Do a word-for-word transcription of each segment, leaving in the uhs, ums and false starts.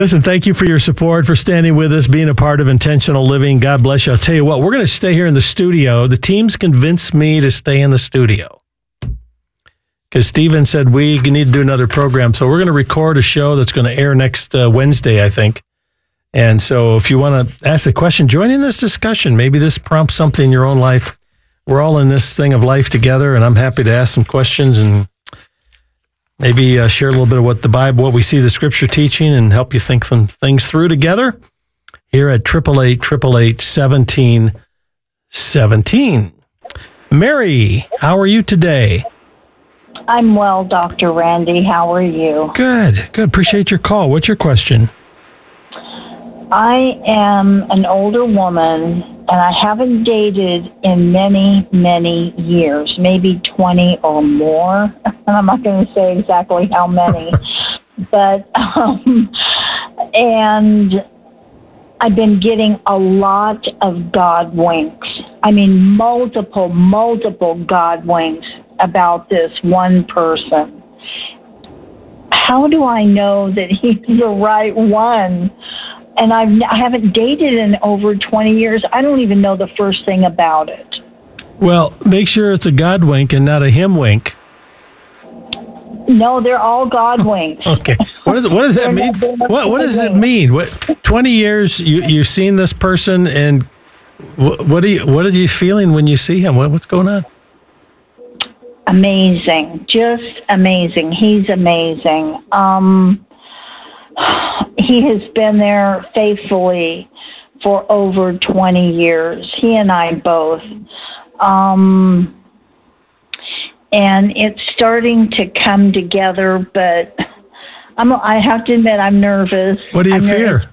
Listen, thank you for your support, for standing with us, being a part of Intentional Living. God bless you. I'll tell you what, we're going to stay here in the studio. The team's convinced me to stay in the studio because Stephen said we need to do another program. So we're going to record a show that's going to air next uh, Wednesday, I think. And so if you want to ask a question, join in this discussion. Maybe this prompts something in your own life. We're all in this thing of life together, and I'm happy to ask some questions and maybe uh, share a little bit of what the Bible, what we see the Scripture teaching, and help you think some things through together here at eight eight eight, eight eight eight, seventeen seventeen. Mary, how are you today? I'm well, Doctor Randy. How are you? Good, good. Appreciate your call. What's your question? I am an older woman, and I haven't dated in many, many years, maybe twenty or more. And I'm not going to say exactly how many, but, um, and I've been getting a lot of God winks. I mean, multiple, multiple God winks about this one person. How do I know that he's the right one? And I've, I haven't dated in over twenty years. I don't even know the first thing about it. Well, make sure it's a God wink and not a him wink. No, they're all God winks. Okay. What, is, what does that mean? What, what does it mean? What, twenty years, you, you've seen this person, and what, what, are you, what are you feeling when you see him? What, what's going on? Amazing. Just amazing. He's amazing. Um... He has been there faithfully for over twenty years. He and I both. Um, and it's starting to come together, but I'm, I have to admit I'm nervous. What do you I'm fear?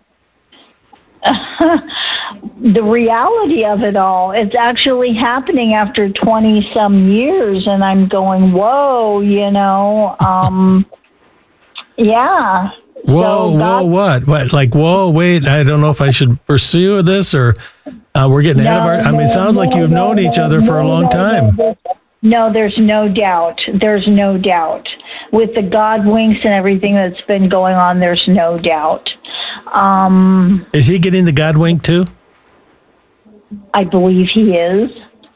The reality of it all. It's actually happening after twenty-some years, and I'm going, whoa, you know. Um, yeah. Whoa, so God, whoa, what? What? Like, whoa, wait, I don't know if I should pursue this, or uh, we're getting no, ahead of our... I mean, it sounds no, like you've no, known no, each other no, for a long no, time. No, no, there's no doubt. There's no doubt. With the God winks and everything that's been going on, there's no doubt. Um, is he getting the God wink too? I believe he is.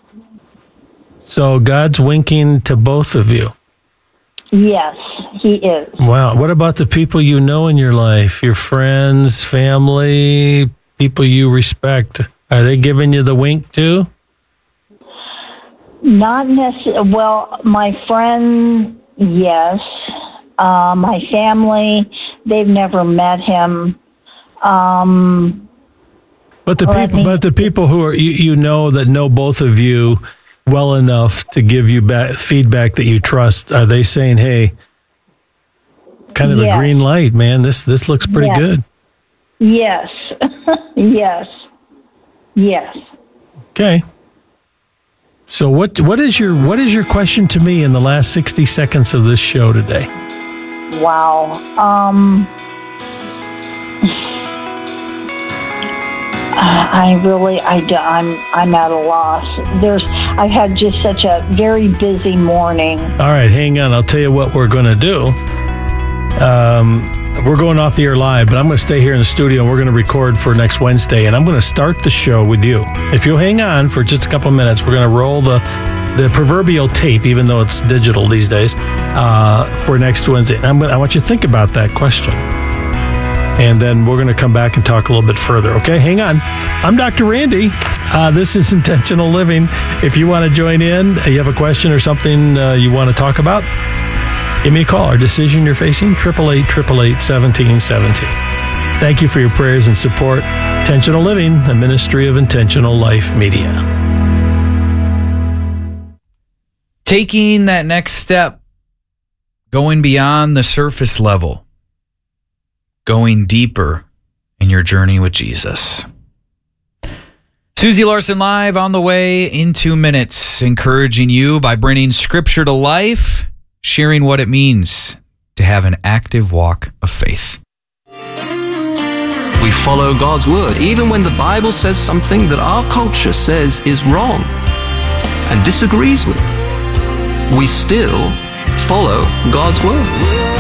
So God's winking to both of you? Yes, he is. Wow. What about the people you know in your life? Your friends, family, people you respect? Are they giving you the wink too? Not necessarily. Well, my friend, yes. Uh, my family, they've never met him. Um, but the people, me, but the people who are you, you know that know both of you well enough to give you back feedback that you trust, are they saying, "Hey, kind of yes. a green light, man. This this looks pretty yes. good." Yes, yes, yes. Okay. So what what is your what is your question to me in the last sixty seconds of this show today? Wow. Um, I really, I, I'm, I'm at a loss. There's, I've had just such a very busy morning. All right, hang on. I'll tell you what we're going to do. Um, we're going off the air live, but I'm going to stay here in the studio and we're going to record for next Wednesday. And I'm going to start the show with you. If you'll hang on for just a couple of minutes, we're going to roll the the proverbial tape, even though it's digital these days, uh, for next Wednesday. And I'm gonna, I want you to think about that question. And then we're going to come back and talk a little bit further. Okay, hang on. I'm Doctor Randy. Uh, this is Intentional Living. If you want to join in, you have a question or something uh, you want to talk about, give me a call. Our decision you're facing, eight eight eight, eight eight eight, seventeen seventeen. Thank you for your prayers and support. Intentional Living, a ministry of Intentional Life Media. Taking that next step, going beyond the surface level, going deeper in your journey with Jesus. Susie Larson Live on the way in two minutes, encouraging you by bringing Scripture to life, sharing what it means to have an active walk of faith. We follow God's word, even when the Bible says something that our culture says is wrong and disagrees with. We still follow God's word.